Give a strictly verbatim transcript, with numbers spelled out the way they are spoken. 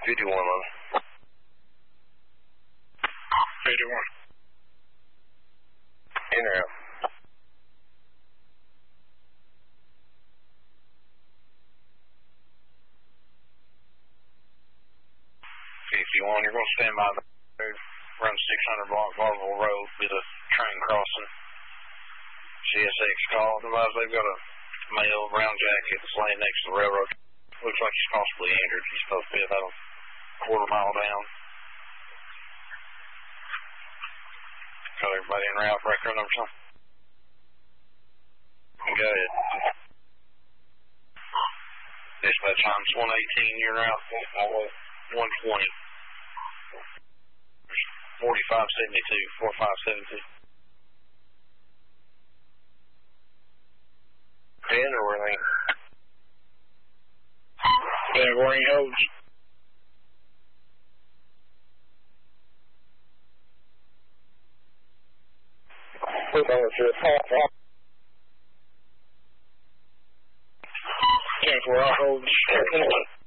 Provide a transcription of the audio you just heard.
fifty-one, eleven. fifty-one. In or out? fifty-one, you're going to stand by the road, run six hundred block Barberville Road with a train crossing. C S X call. Otherwise, they've got a male brown jacket that's laying next to the railroad. Looks like he's possibly injured. He's supposed to be about a quarter mile down. Got everybody en route, record number something. Go ahead. Dispatch times one eighteen, you're en route, one twenty. forty-five seventy-two, forty-five seventy-two. ten or where they? Yeah, where he holds. We're going through a half hour. ten four, I hold.